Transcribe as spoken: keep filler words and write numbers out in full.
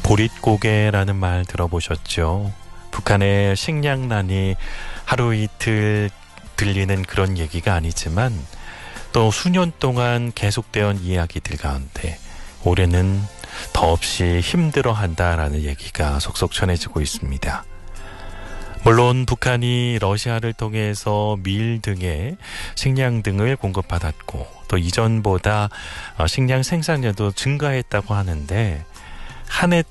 보릿고개라는 말 들어보셨죠? 북한의 식량난이 하루 이틀 들리는 그런 얘기가 아니지만 또 수년 동안 계속되온 이야기들 가운데 올해는 더없이 힘들어한다라는 얘기가 속속 전해지고 있습니다. 물론 북한이 러시아를 통해서 밀 등의 식량 등을 공급받았고 또 이전보다 식량 생산량도 증가했다고 하는데 한 해